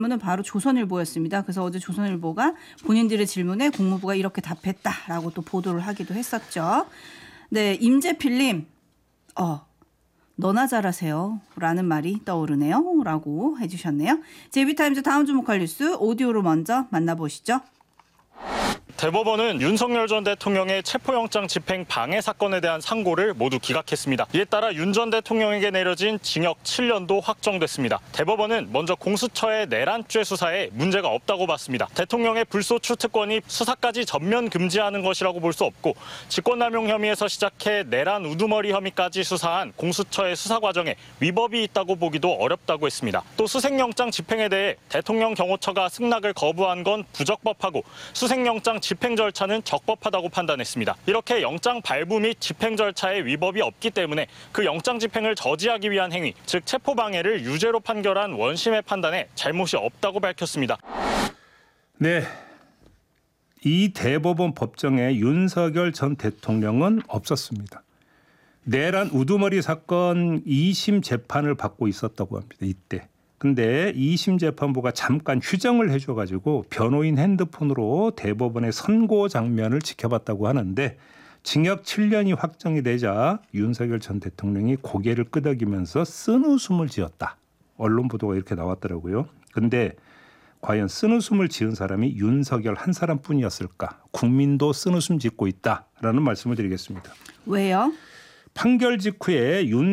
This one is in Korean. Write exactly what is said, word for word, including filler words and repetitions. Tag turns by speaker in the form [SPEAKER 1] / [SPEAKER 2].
[SPEAKER 1] 질문은 바로 조선일보였습니다. 그래서 어제 조선일보가 본인들의 질문에 국무부가 이렇게 답했다라고 또 보도를 하기도 했었죠. 네, 임재필님, 어, 너나 잘하세요 라는 말이 떠오르네요 라고 해주셨네요. 제이비타임즈 다음 주목할 뉴스 오디오로 먼저 만나보시죠.
[SPEAKER 2] 대법원은 윤석열 전 대통령의 체포영장 집행 방해 사건에 대한 상고를 모두 기각했습니다. 이에 따라 윤 전 대통령에게 내려진 징역 칠 년도 확정됐습니다. 대법원은 먼저 공수처의 내란죄 수사에 문제가 없다고 봤습니다. 대통령의 불소추 특권이 수사까지 전면 금지하는 것이라고 볼 수 없고 직권남용 혐의에서 시작해 내란 우두머리 혐의까지 수사한 공수처의 수사 과정에 위법이 있다고 보기도 어렵다고 했습니다. 또 수색영장 집행에 대해 대통령 경호처가 승낙을 거부한 건 부적법하고 수색영장 집행 절차는 적법하다고 판단했습니다. 이렇게 영장 발부 및 집행 절차에 위법이 없기 때문에 그 영장 집행을 저지하기 위한 행위, 즉 체포방해를 유죄로 판결한 원심의 판단에 잘못이 없다고 밝혔습니다.
[SPEAKER 3] 네, 이 대법원 법정에 윤석열 전 대통령은 없었습니다. 내란 우두머리 사건 이 심 재판을 받고 있었다고 합니다. 이때. 근데 이 심 재판부가 잠깐 휴정을 해줘가지고 변호인 핸드폰으로 대법원의 선고 장면을 지켜봤다고 하는데 징역 칠 년이 확정이 되자 윤석열 전 대통령이 고개를 끄덕이면서 쓴웃음을 지었다. 언론 보도가 이렇게 나왔더라고요. 근데 과연 쓴웃음을 지은 사람이 윤석열 한 사람뿐이었을까? 국민도 쓴웃음 짓고 있다라는 말씀을 드리겠습니다.
[SPEAKER 1] 왜요?
[SPEAKER 3] 판결 직후에 윤